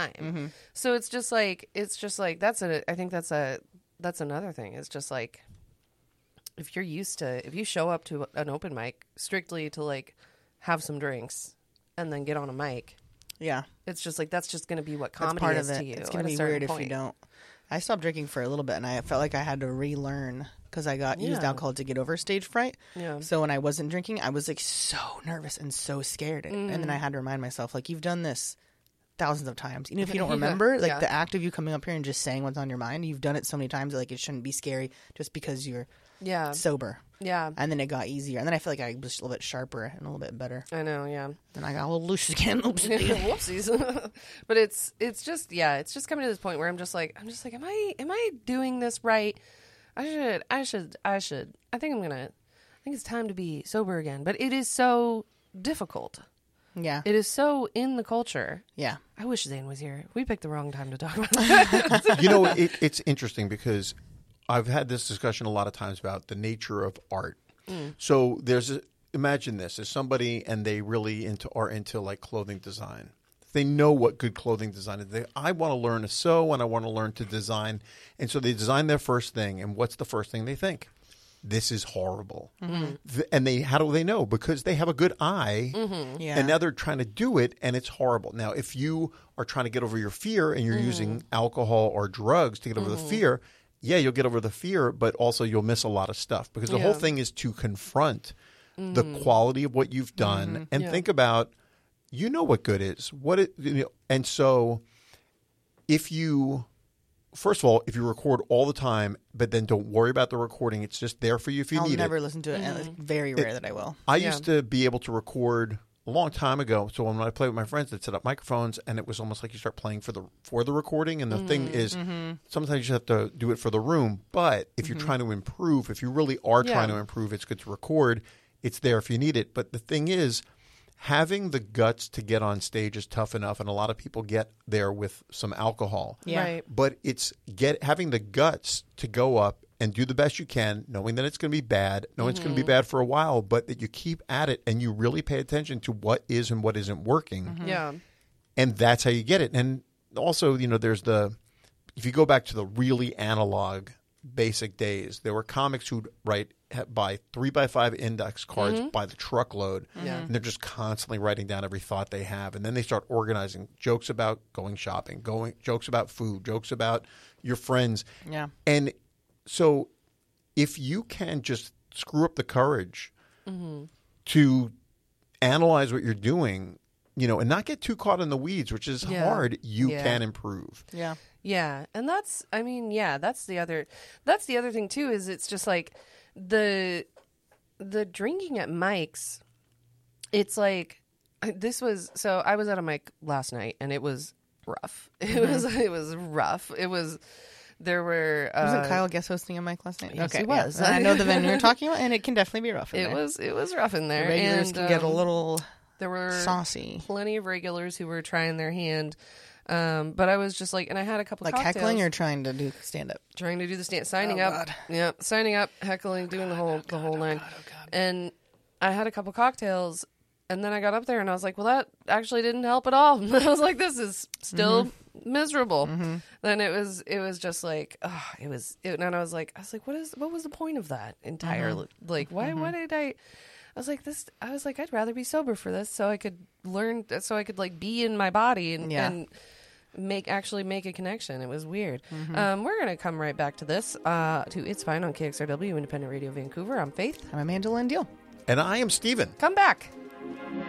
time. So it's just like I think that's another thing. It's just like, if you show up to an open mic strictly to like have some drinks and then get on a mic, it's just like, that's just going to be what comedy is to you. It's going to be weird if you don't. I stopped drinking for a little bit, and I felt like I had to relearn because I got used alcohol to get over stage fright. Yeah. So when I wasn't drinking, I was like so nervous and so scared, and then I had to remind myself, like, you've done this thousands of times. Even if you don't remember, like the act of you coming up here and just saying what's on your mind, you've done it so many times that, like, it shouldn't be scary just because you're sober. Yeah. And then it got easier. And then I feel like I was a little bit sharper and a little bit better. I know, yeah. Then I got a little loose again. Whoopsies. But it's just coming to this point where I'm just like, am I doing this right? I should. I think it's time to be sober again. But it is so difficult. Yeah. It is so in the culture. Yeah. I wish Zane was here. We picked the wrong time to talk about that. You know, it's interesting because I've had this discussion a lot of times about the nature of art. So imagine this, there's somebody and they really are into like clothing design. They know what good clothing design is. I want to learn to sew and I want to learn to design. And so they design their first thing. And what's the first thing they think? This is horrible. And how do they know? Because they have a good eye. And now they're trying to do it and it's horrible. Now, if you are trying to get over your fear and you're using alcohol or drugs to get over the fear, you'll get over the fear, but also you'll miss a lot of stuff because the whole thing is to confront the quality of what you've done and think about, you know what good is. And so first of all, if you record all the time, but then don't worry about the recording, it's just there for you if you need it. I'll never listen to it. And it's very rare that I will. I used to be able to record a long time ago. So when I play with my friends, they'd set up microphones, and it was almost like you start playing for the recording. And the thing is, sometimes you have to do it for the room. But if you're trying to improve, if you really are trying to improve, it's good to record. It's there if you need it. But the thing is, having the guts to get on stage is tough enough, and a lot of people get there with some alcohol. Yeah. Right. But it's having the guts to go up and do the best you can, knowing that it's going to be bad, knowing it's going to be bad for a while, but that you keep at it and you really pay attention to what is and what isn't working. Yeah. And that's how you get it. And also, there's if you go back to the really analog basic days, there were comics who'd buy 3x5 index cards by the truckload, and they're just constantly writing down every thought they have, and then they start organizing jokes about going shopping, jokes about food, jokes about your friends. Yeah. And so if you can just screw up the courage to analyze what you're doing, and not get too caught in the weeds, which is hard, you can improve. Yeah. Yeah. And that's the other thing too, is it's just like the drinking at mics. It's like, so I was at a mic last night and it was rough. It was rough. Wasn't Kyle guest hosting a mic last night? Yes, he was. I know the venue you're talking about, and it can definitely be rough in there. It was rough in there. The regulars can get a little there were saucy. Plenty of regulars who were trying their hand. But I was just like, and I had a couple cocktails. Heckling or trying to do stand-up? Trying to do the signing up. God. Yeah, signing up, heckling, doing the whole nine. God. And I had a couple cocktails, and then I got up there, and I was like, well, that actually didn't help at all. I was like, this is still miserable. Then it was just like, and I was like, what was the point of that entirely? Like, why did I was like, I'd rather be sober for this, so I could learn, so I could like be in my body and actually make a connection. It was weird. We're gonna come right back to this, to It's Fine on KXRW Independent Radio Vancouver. I'm Faith. I'm Amanda Lynn Deal. And I am Steven. Come back.